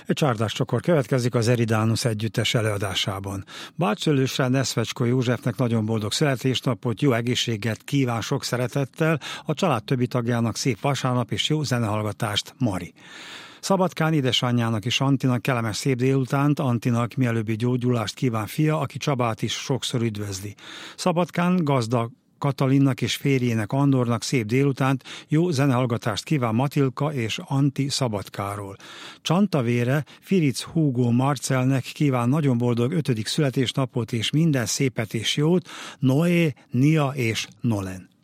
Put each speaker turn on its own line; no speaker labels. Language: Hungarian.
Egy csárdáscsokor következik az Eridanus együttes előadásában. Bácsolősre Neszfecskó Józsefnek nagyon boldog születésnapot, jó egészséget kíván sok szeretettel, a család többi tagjának szép vasárnap és jó zenehallgatást, Mari. Szabadkán édesanyjának és Antinak kellemes szép délutánt, Antinak mielőbbi gyógyulást kíván fia, aki Csabát is sokszor üdvözli. Szabadkán gazdag Katalinnak és férjének Andornak szép délutánt, jó zenehallgatást kíván Matilka és Anti Szabadkáról. Csantavére Firic Hugo Marcelnek kíván nagyon boldog 5. születésnapot és minden szépet és jót, Noé, Nia és Nolen.